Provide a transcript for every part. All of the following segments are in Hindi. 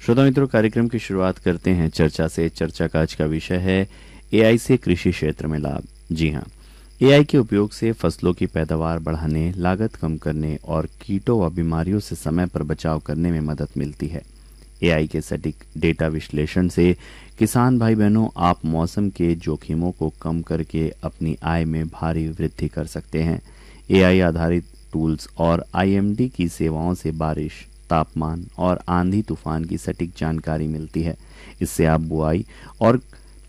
श्रोता मित्रों, कार्यक्रम की शुरुआत करते हैं चर्चा से। चर्चा का आज का विषय है एआई से कृषि क्षेत्र में लाभ। जी हाँ, एआई के उपयोग से फसलों की पैदावार बढ़ाने, लागत कम करने और कीटों व बीमारियों से समय पर बचाव करने में मदद मिलती है। एआई के सटीक डेटा विश्लेषण से किसान भाई बहनों, आप मौसम के जोखिमों को कम करके अपनी आय में भारी वृद्धि कर सकते हैं। एआई आधारित टूल्स और आईएमडी की सेवाओं से बारिश, तापमान और आंधी तूफान की सटीक जानकारी मिलती है। इससे आप बुआई और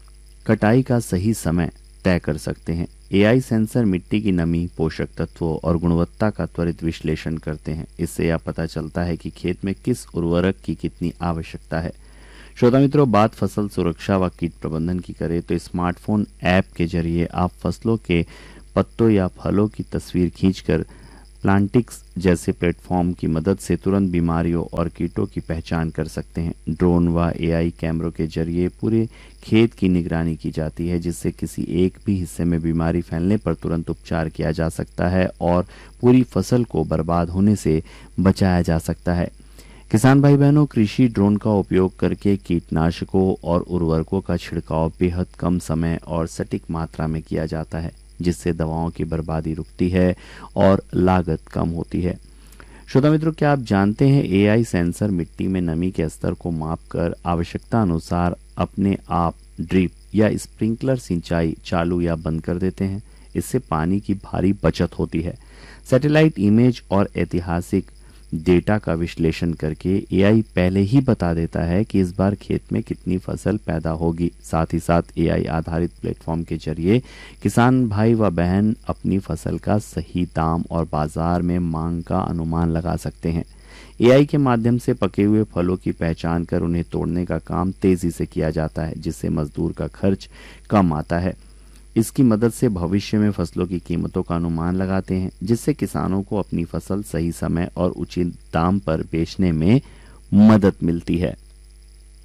कटाई का सही समय तय कर सकते हैं। एआई सेंसर मिट्टी की नमी, पोषक तत्वों और गुणवत्ता का त्वरित विश्लेषण करते हैं। इससे यह पता चलता है कि खेत में किस उर्वरक की कितनी आवश्यकता है। श्रोता मित्रों, बात फसल सुरक्षा व कीट प्रबंधन की करें तो स्मार्टफोन ऐप के जरिए आप फसलों के पत्तों या फलों की तस्वीर खींचकर प्लांटिक्स जैसे प्लेटफॉर्म की मदद से तुरंत बीमारियों और कीटों की पहचान कर सकते हैं। ड्रोन व एआई कैमरों के जरिए पूरे खेत की निगरानी की जाती है, जिससे किसी एक भी हिस्से में बीमारी फैलने पर तुरंत उपचार किया जा सकता है और पूरी फसल को बर्बाद होने से बचाया जा सकता है। किसान भाई बहनों, कृषि ड्रोन का उपयोग करके कीटनाशकों और उर्वरकों का छिड़काव बेहद कम समय और सटीक मात्रा में किया जाता है, जिससे दवाओं की बर्बादी रुकती है और लागत कम होती है। श्रोता मित्रों, क्या आप जानते हैं एआई सेंसर मिट्टी में नमी के स्तर को मापकर आवश्यकता अनुसार अपने आप ड्रिप या स्प्रिंकलर सिंचाई चालू या बंद कर देते हैं। इससे पानी की भारी बचत होती है। सैटेलाइट इमेज और ऐतिहासिक डेटा का विश्लेषण करके एआई पहले ही बता देता है कि इस बार खेत में कितनी फसल पैदा होगी। साथ ही साथ एआई आधारित प्लेटफॉर्म के जरिए किसान भाई व बहन अपनी फसल का सही दाम और बाजार में मांग का अनुमान लगा सकते हैं। एआई के माध्यम से पके हुए फलों की पहचान कर उन्हें तोड़ने का काम तेजी से किया जाता है, जिससे मजदूर का खर्च कम आता है। इसकी मदद से भविष्य में फसलों की कीमतों का अनुमान लगाते हैं, जिससे किसानों को अपनी फसल सही समय और उचित दाम पर बेचने में मदद मिलती है।